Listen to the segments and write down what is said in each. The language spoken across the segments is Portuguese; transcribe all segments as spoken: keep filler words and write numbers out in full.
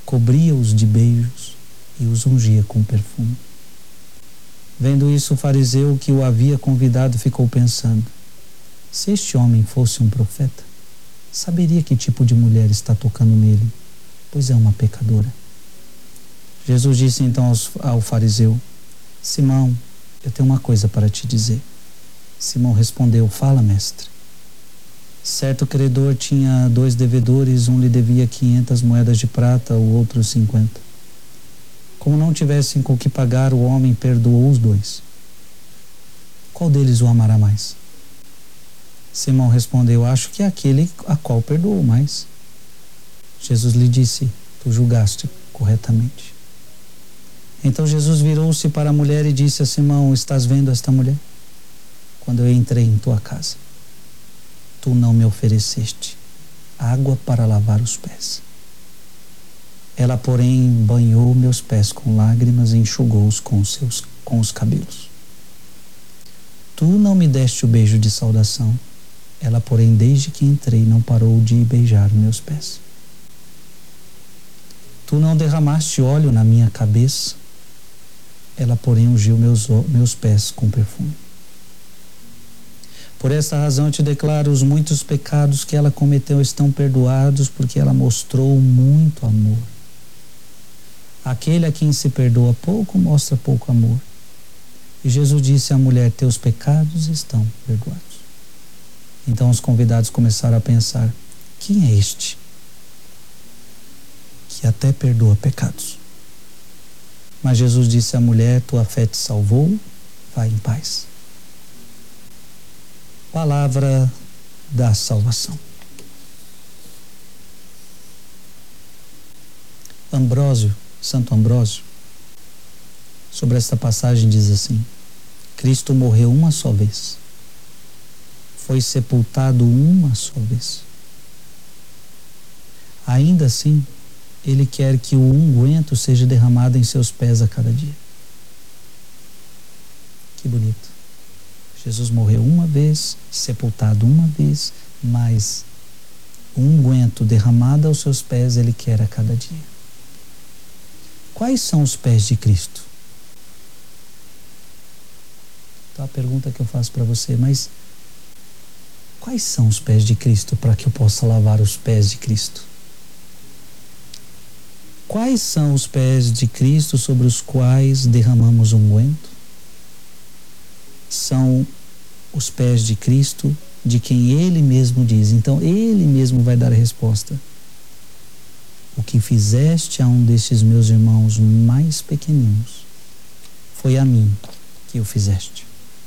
cobria-os de beijos e os ungia com perfume. Vendo isso, o fariseu que o havia convidado ficou pensando: se este homem fosse um profeta, saberia que tipo de mulher está tocando nele, pois é uma pecadora. Jesus disse então aos, ao fariseu: Simão, eu tenho uma coisa para te dizer. Simão respondeu: fala, mestre. Certo credor tinha dois devedores, um lhe devia quinhentas moedas de prata, o outro cinquenta. Como não tivessem com que pagar, o homem perdoou os dois. Qual deles o amará mais? Simão respondeu: acho que é aquele a qual perdoou mais. Jesus lhe disse: tu julgaste corretamente. Então Jesus virou-se para a mulher e disse a Simão: estás vendo esta mulher? Quando eu entrei em tua casa, tu não me ofereceste água para lavar os pés. Ela, porém, banhou meus pés com lágrimas e enxugou-os com os seus, com os cabelos. Tu não me deste o beijo de saudação. Ela, porém, desde que entrei, não parou de beijar meus pés. Tu não derramaste óleo na minha cabeça. Ela, porém, ungiu meus, meus pés com perfume. Por esta razão eu te declaro: os muitos pecados que ela cometeu estão perdoados, porque ela mostrou muito amor. Aquele a quem se perdoa pouco, mostra pouco amor. E Jesus disse à mulher: teus pecados estão perdoados. Então os convidados começaram a pensar: quem é este que até perdoa pecados? Mas Jesus disse à mulher: tua fé te salvou, vai em paz. Palavra da salvação. Ambrósio, Santo Ambrósio, sobre esta passagem diz assim: Cristo morreu uma só vez, foi sepultado uma só vez. Ainda assim, Ele quer que o unguento seja derramado em seus pés a cada dia. Que bonito. Jesus morreu uma vez, sepultado uma vez, mas o unguento derramado aos seus pés Ele quer a cada dia. Quais são os pés de Cristo? Então a pergunta que eu faço para você: mas quais são os pés de Cristo para que eu possa lavar os pés de Cristo? Quais são os pés de Cristo sobre os quais derramamos unguento? São os pés de Cristo, de quem Ele mesmo diz. Então Ele mesmo vai dar a resposta: o que fizeste a um destes meus irmãos mais pequeninos, foi a mim que o fizeste.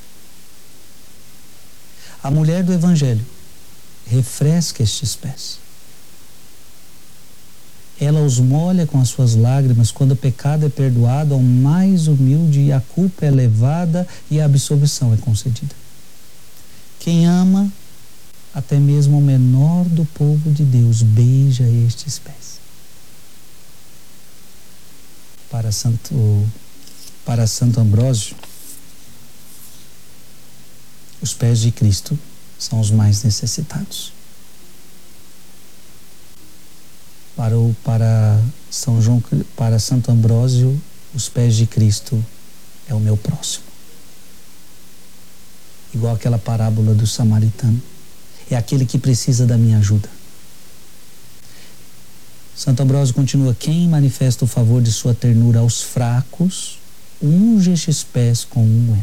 A mulher do Evangelho refresca estes pés. Ela os molha com as suas lágrimas quando o pecado é perdoado ao mais humilde e a culpa é levada e a absolvição é concedida. Quem ama, até mesmo o menor do povo de Deus, beija estes pés. Para Santo, para Santo Ambrósio, os pés de Cristo são os mais necessitados. Para, o, para, São João, para Santo Ambrósio, os pés de Cristo é o meu próximo. Igual aquela parábola do samaritano. É aquele que precisa da minha ajuda. Santo Ambrósio continua: quem manifesta o favor de sua ternura aos fracos, unge estes pés com unguento.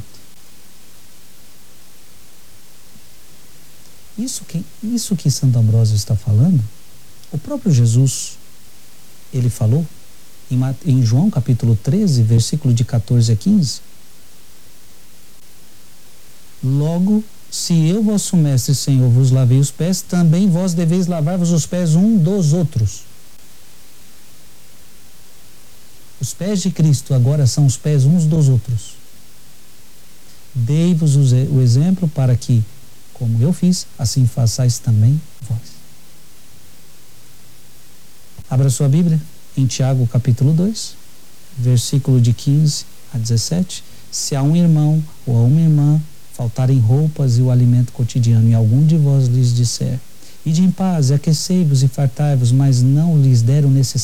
Isso que, isso que Santo Ambrósio está falando, o próprio Jesus, ele falou em, em João capítulo treze, versículo de catorze a quinze. Logo, se eu, vosso mestre e Senhor, vos lavei os pés, também vós deveis lavar-vos os pés um dos outros. Os pés de Cristo agora são os pés uns dos outros. Dei-vos o exemplo para que, como eu fiz, assim façais também vós. Abra sua Bíblia em Tiago capítulo dois, versículo de quinze a dezessete. Se a um irmão ou a uma irmã faltarem roupas e o alimento cotidiano, e algum de vós lhes disser: ide em paz, e aquecei-vos e fartai-vos, mas não lhes der o necessário,